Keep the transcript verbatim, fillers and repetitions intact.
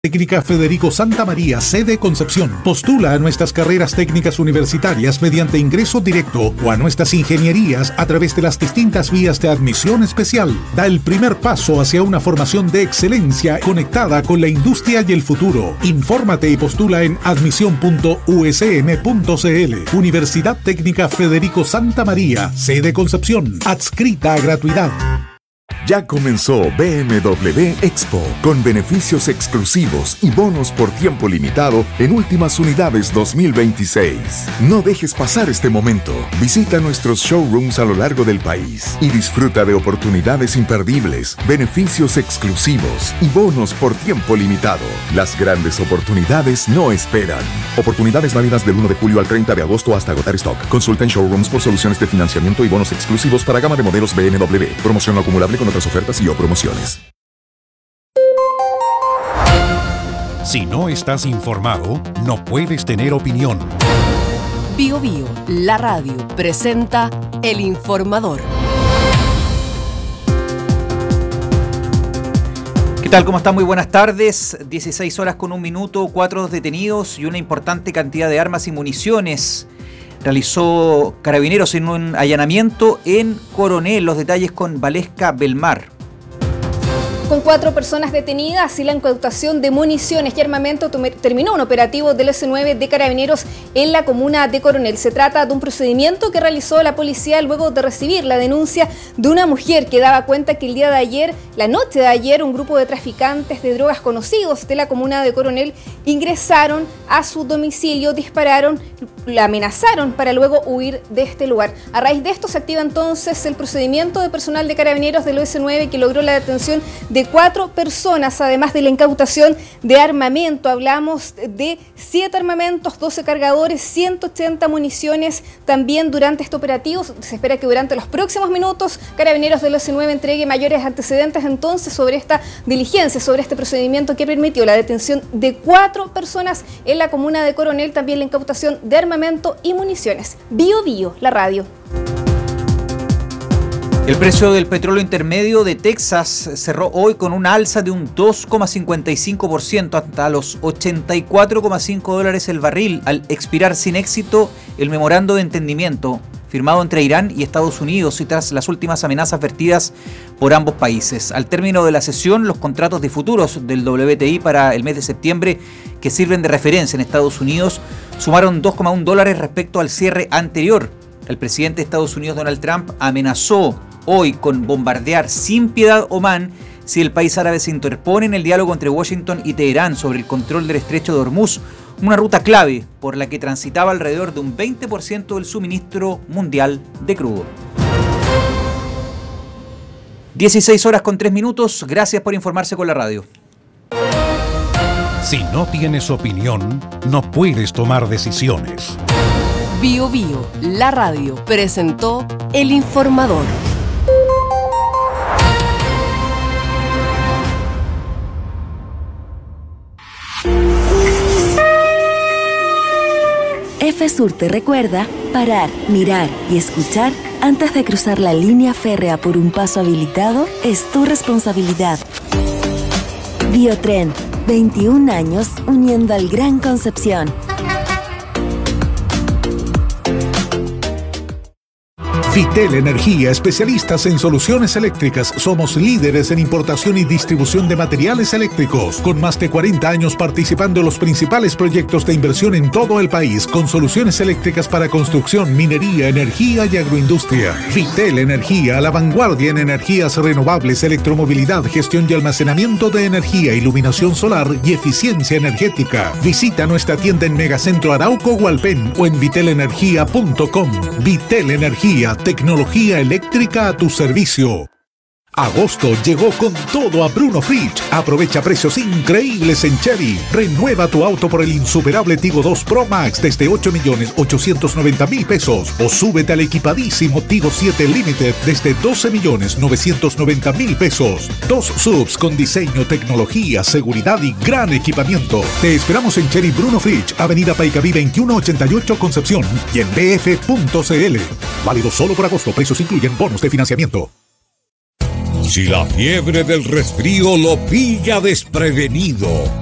Técnica Federico Santa María, sede Concepción. Postula a nuestras carreras técnicas universitarias mediante ingreso directo o a nuestras ingenierías a través de las distintas vías de admisión especial. Da el primer paso hacia una formación de excelencia conectada con la industria y el futuro. Infórmate y postula en admisión punto u s m punto c l. Universidad Técnica Federico Santa María, sede Concepción. Adscrita a gratuidad. Ya comenzó B M W Expo, con beneficios exclusivos y bonos por tiempo limitado en últimas unidades dos mil veintiséis. No dejes pasar este momento. Visita nuestros showrooms a lo largo del país y disfruta de oportunidades imperdibles, beneficios exclusivos y bonos por tiempo limitado. Las grandes oportunidades no esperan. Oportunidades válidas del uno de julio al treinta de agosto hasta agotar stock. Consulta en showrooms por soluciones de financiamiento y bonos exclusivos para gama de modelos B M W. Promoción no acumulable con otras ofertas y o promociones. Si no estás informado, no puedes tener opinión. Bio Bio, la radio, presenta El Informador. ¿Qué tal? ¿Cómo están? Muy buenas tardes. dieciséis horas con un minuto, cuatro detenidos y una importante cantidad de armas y municiones. Realizó Carabineros en un allanamiento en Coronel. Los detalles con Valesca Belmar. Con cuatro personas detenidas y la incautación de municiones y armamento, terminó un operativo del S nueve de Carabineros en la comuna de Coronel. Se trata de un procedimiento que realizó la policía luego de recibir la denuncia de una mujer que daba cuenta que el día de ayer, la noche de ayer, un grupo de traficantes de drogas conocidos de la comuna de Coronel ingresaron a su domicilio, dispararon, la amenazaron para luego huir de este lugar. A raíz de esto se activa entonces el procedimiento de personal de Carabineros del S nueve que logró la detención de cuatro personas, además de la incautación de armamento. Hablamos de siete armamentos, doce cargadores, ciento ochenta municiones también durante este operativo. Se espera que durante los próximos minutos Carabineros del S nueve entregue mayores antecedentes entonces sobre esta diligencia, sobre este procedimiento que permitió la detención de cuatro personas en la comuna de Coronel, también la incautación de armamento y municiones. Bio Bio, la radio. El precio del petróleo intermedio de Texas cerró hoy con una alza de un dos coma cincuenta y cinco por ciento hasta los ochenta y cuatro coma cinco dólares el barril, al expirar sin éxito el memorando de entendimiento firmado entre Irán y Estados Unidos y tras las últimas amenazas vertidas por ambos países. Al término de la sesión, los contratos de futuros del W T I para el mes de septiembre, que sirven de referencia en Estados Unidos, sumaron dos coma uno dólares respecto al cierre anterior. El presidente de Estados Unidos, Donald Trump, amenazó hoy con bombardear sin piedad Omán si el país árabe se interpone en el diálogo entre Washington y Teherán sobre el control del estrecho de Hormuz, una ruta clave por la que transitaba alrededor de un veinte por ciento del suministro mundial de crudo. dieciséis horas con tres minutos, gracias por informarse con la radio. Si no tienes opinión, no puedes tomar decisiones. Bio Bio, la radio, presentó El Informador. FSUR te recuerda parar, mirar y escuchar antes de cruzar la línea férrea por un paso habilitado es tu responsabilidad. Biotren, veintiún años uniendo al Gran Concepción. Vitel Energía, especialistas en soluciones eléctricas. Somos líderes en importación y distribución de materiales eléctricos, con más de cuarenta años participando en los principales proyectos de inversión en todo el país, con soluciones eléctricas para construcción, minería, energía y agroindustria. Vitel Energía, a la vanguardia en energías renovables, electromovilidad, gestión y almacenamiento de energía, iluminación solar y eficiencia energética. Visita nuestra tienda en Megacentro Arauco Hualpén o en vitel energía punto com. Vitel Energía, tecnología eléctrica a tu servicio. Agosto llegó con todo a Bruno Fridge. Aprovecha precios increíbles en Chery. Renueva tu auto por el insuperable Tigo dos Pro Max desde ocho millones ochocientos noventa mil pesos o súbete al equipadísimo Tigo siete Limited desde doce millones novecientos noventa mil pesos. Dos subs con diseño, tecnología, seguridad y gran equipamiento. Te esperamos en Chery Bruno Fridge, Avenida Paicaví veintiuno ochenta y ocho Concepción y en b f punto c l. Válido solo por agosto. Precios incluyen bonos de financiamiento. Si la fiebre del resfrío lo pilla desprevenido,